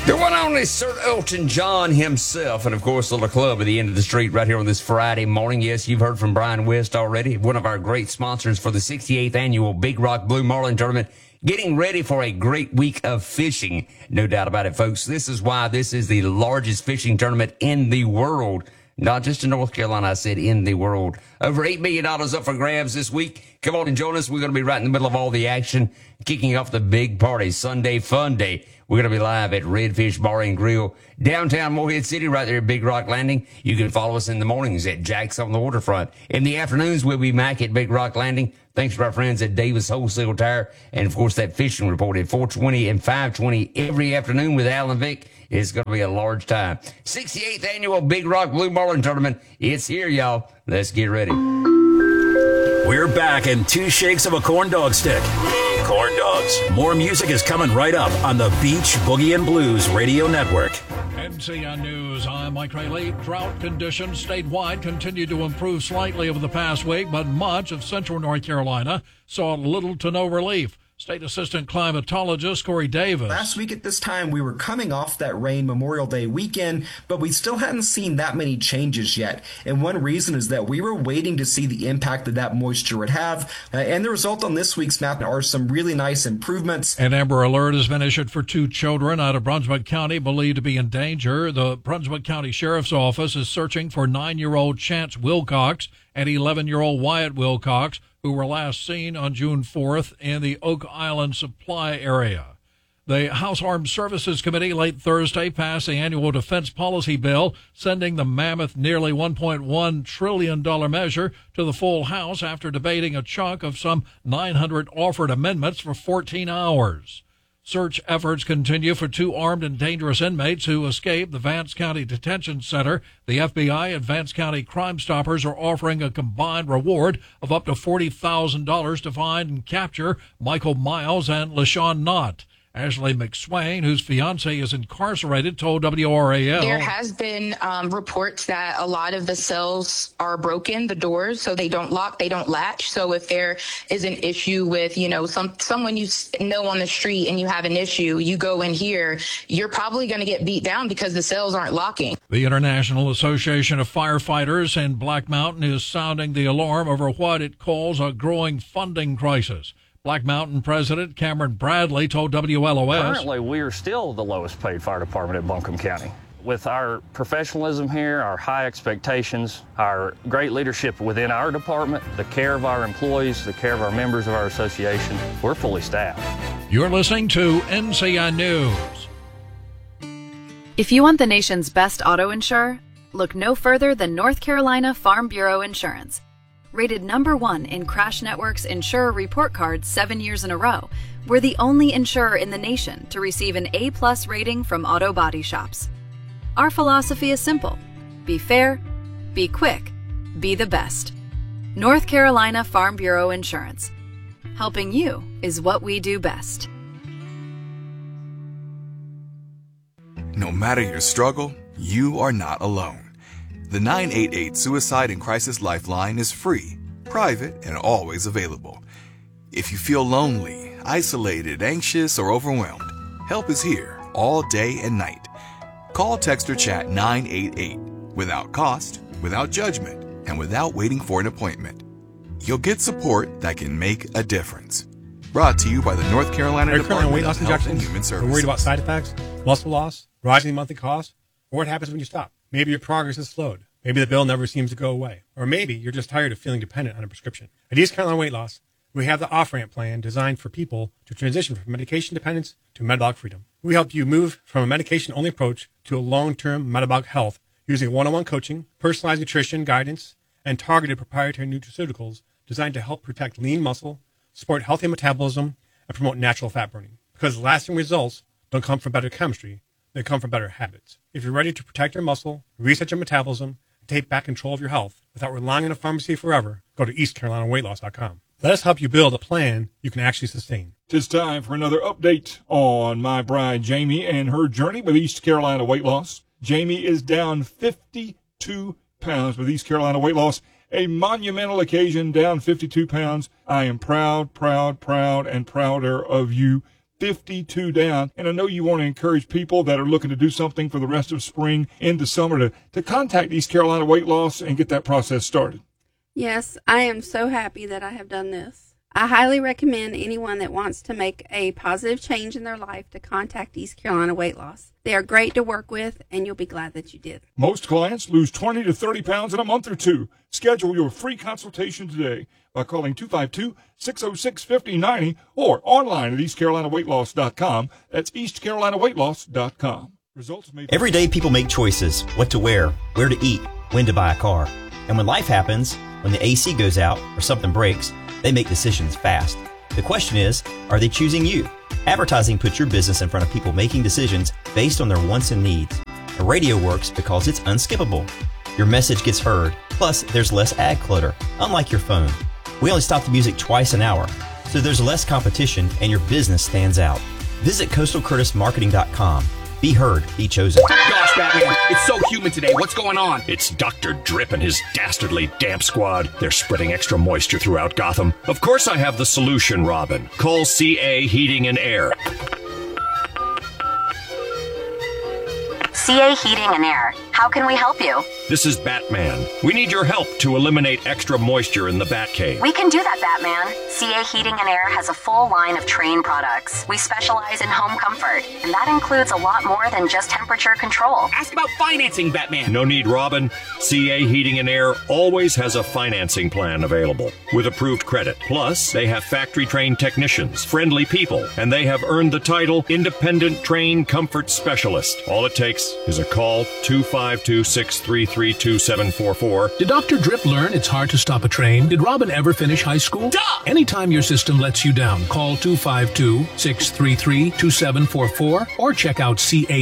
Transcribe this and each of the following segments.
The one and only Sir Elton John himself, and of course, Little Club at the end of the street right here on this Friday morning. Yes, you've heard from Brian West already, one of our great sponsors for the 68th annual Big Rock Blue Marlin Tournament. Getting ready for a great week of fishing. No doubt about it, folks. This is why this is the largest fishing tournament in the world. Not just in North Carolina, I said in the world. Over $8 million up for grabs this week. Come on and join us. We're going to be right in the middle of all the action, kicking off the big party, Sunday Fun Day. We're going to be live at Redfish Bar and Grill, downtown Morehead City, right there at Big Rock Landing. You can follow us in the mornings at Jack's on the Waterfront. In the afternoons, we'll be back at Big Rock Landing. Thanks to our friends at Davis Wholesale Tire. And, of course, that fishing report at 4:20 and 5:20 every afternoon with Alan Vick is going to be a large time. 68th Annual Big Rock Blue Marlin Tournament. It's here, y'all. Let's get ready. We're back in 2 shakes of a corn dog stick. Corn dogs. More music is coming right up on the Beach Boogie and Blues Radio Network. NCN News, I'm Mike Riley. Drought conditions statewide continue to improve slightly over the past week, but much of central North Carolina saw little to no relief. State Assistant Climatologist Corey Davis. Last week at this time, we were coming off that rain Memorial Day weekend, but we still hadn't seen that many changes yet. And one reason is that we were waiting to see the impact that moisture would have. And the result on this week's map are some really nice improvements. An Amber Alert has been issued for 2 children out of Brunswick County believed to be in danger. The Brunswick County Sheriff's Office is searching for 9-year-old Chance Wilcox and 11-year-old Wyatt Wilcox, who were last seen on June 4th in the Oak Island supply area. The House Armed Services Committee late Thursday passed the annual defense policy bill, sending the mammoth nearly $1.1 trillion measure to the full House after debating a chunk of some 900 offered amendments for 14 hours. Search efforts continue for 2 armed and dangerous inmates who escaped the Vance County Detention Center. The FBI and Vance County Crime Stoppers are offering a combined reward of up to $40,000 to find and capture Michael Miles and LaShawn Knott. Ashley McSwain, whose fiance is incarcerated, told WRAL. There has been reports that a lot of the cells are broken, the doors, so they don't lock, they don't latch. So if there is an issue with, someone you know on the street and you have an issue, you go in here, you're probably going to get beat down because the cells aren't locking. The International Association of Firefighters in Black Mountain is sounding the alarm over what it calls a growing funding crisis. Black Mountain President Cameron Bradley told WLOS. Currently, we are still the lowest paid fire department at Buncombe County. With our professionalism here, our high expectations, our great leadership within our department, the care of our employees, the care of our members of our association, we're fully staffed. You're listening to NCN News. If you want the nation's best auto insurer, look no further than North Carolina Farm Bureau Insurance. Rated #1 in Crash Network's Insurer Report Card 7 years in a row, we're the only insurer in the nation to receive an A+ rating from auto body shops. Our philosophy is simple: be fair, be quick, be the best. North Carolina Farm Bureau Insurance. Helping you is what we do best. No matter your struggle, you are not alone. The 988 Suicide and Crisis Lifeline is free, private, and always available. If you feel lonely, isolated, anxious, or overwhelmed, help is here all day and night. Call, text, or chat 988 without cost, without judgment, and without waiting for an appointment. You'll get support that can make a difference. Brought to you by the North Carolina Department weight loss of Health and injections? Human Are Services. worried about side effects, muscle loss, rising monthly costs, or what happens when you stop? Maybe your progress has slowed. Maybe the bill never seems to go away. Or maybe you're just tired of feeling dependent on a prescription. At East Carolina Weight Loss, we have the off-ramp plan designed for people to transition from medication dependence to metabolic freedom. We help you move from a medication-only approach to a long-term metabolic health using one-on-one coaching, personalized nutrition guidance, and targeted proprietary nutraceuticals designed to help protect lean muscle, support healthy metabolism, and promote natural fat burning. Because lasting results don't come from better chemistry, they come from better habits. If you're ready to protect your muscle, reset your metabolism, and take back control of your health without relying on a pharmacy forever, go to EastCarolinaWeightLoss.com. Let us help you build a plan you can actually sustain. It's time for another update on my bride Jamie and her journey with East Carolina Weight Loss. Jamie is down 52 pounds with East Carolina Weight Loss. A monumental occasion, down 52 pounds. I am proud, and prouder of you. 52 down. And I know you want to encourage people that are looking to do something for the rest of spring into summer to contact East Carolina Weight Loss and get that process started. Yes, I am so happy that I have done this. I highly recommend anyone that wants to make a positive change in their life to contact East Carolina Weight Loss. They are great to work with, and you'll be glad that you did. Most clients lose 20 to 30 pounds in a month or two. Schedule your free consultation today by calling 252-606-5090 or online at eastcarolinaweightloss.com. That's eastcarolinaweightloss.com. Results may... Every day people make choices: what to wear, where to eat, when to buy a car. And when life happens, when the AC goes out or something breaks, they make decisions fast. The question is, are they choosing you? Advertising puts your business in front of people making decisions based on their wants and needs. A radio works because it's unskippable. Your message gets heard, plus there's less ad clutter, unlike your phone. We only stop the music twice an hour, so there's less competition and your business stands out. Visit CoastalCurtisMarketing.com. Be heard, be chosen. Gosh, Batman, it's so humid today. What's going on? It's Dr. Drip and his dastardly damp squad. They're spreading extra moisture throughout Gotham. Of course I have the solution, Robin. Call CA Heating and Air. CA Heating and Air. How can we help you? This is Batman. We need your help to eliminate extra moisture in the Batcave. We can do that, Batman. CA Heating and Air has a full line of Trane products. We specialize in home comfort, and that includes a lot more than just temperature control. Ask about financing, Batman. No need, Robin. CA Heating and Air always has a financing plan available with approved credit. Plus, they have factory-trained technicians, friendly people, and they have earned the title Independent Trane Comfort Specialist. All it takes is a call, 252-633-2744. Did Dr. Drip learn it's hard to stop a train? Did Robin ever finish high school? Duh! Anytime your system lets you down, call 252-633-2744 or check out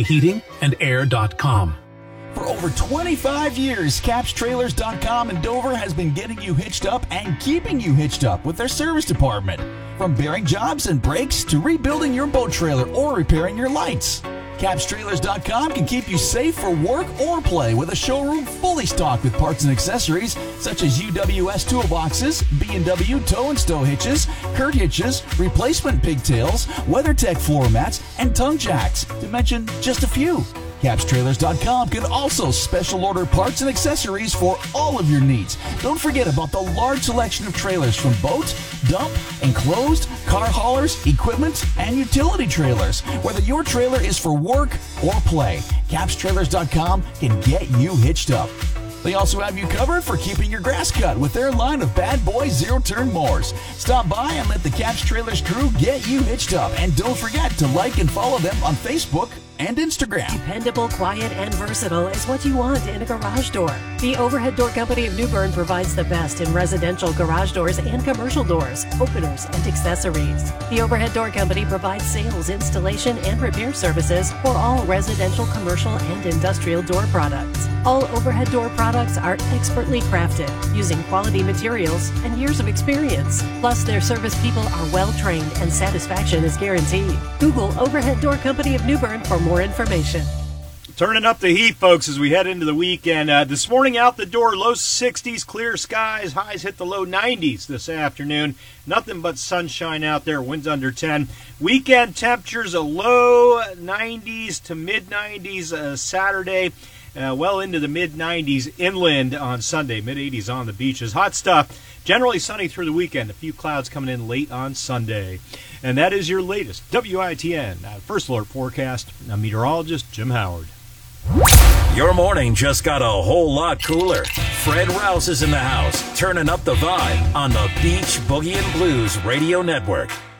caheatingandair.com. For over 25 years, CapsTrailers.com in Dover has been getting you hitched up and keeping you hitched up with their service department. From bearing jobs and brakes to rebuilding your boat trailer or repairing your lights. CapsTrailers.com can keep you safe for work or play with a showroom fully stocked with parts and accessories such as UWS toolboxes, B&W tow and stow hitches, Kurt hitches, replacement pigtails, WeatherTech floor mats, and tongue jacks, to mention just a few. CapsTrailers.com can also special order parts and accessories for all of your needs. Don't forget about the large selection of trailers from boat, dump, enclosed, car haulers, equipment, and utility trailers. Whether your trailer is for work or play, CapsTrailers.com can get you hitched up. They also have you covered for keeping your grass cut with their line of Bad Boy zero-turn mowers. Stop by and let the Caps Trailers crew get you hitched up. And don't forget to like and follow them on Facebook and Instagram. Dependable, quiet, and versatile is what you want in a garage door. The Overhead Door Company of New Bern provides the best in residential garage doors and commercial doors, openers, and accessories. The Overhead Door Company provides sales, installation, and repair services for all residential, commercial, and industrial door products. All overhead door products are expertly crafted, using quality materials and years of experience. Plus, their service people are well trained and satisfaction is guaranteed. Google Overhead Door Company of New Bern for more information. Turning up the heat, folks, as we head into the weekend. This morning out the door, low 60s, clear skies. Highs hit the low 90s this afternoon. Nothing but sunshine out there, winds under 10. Weekend temperatures, a low 90s to mid-90s Saturday. Well into the mid-90s inland on Sunday, mid-80s on the beaches. Hot stuff. Generally sunny through the weekend. A few clouds coming in late on Sunday. And that is your latest WITN First Alert forecast. I'm meteorologist Jim Howard. Your morning just got a whole lot cooler. Fred Rouse is in the house, turning up the vibe on the Beach Boogie and Blues Radio Network.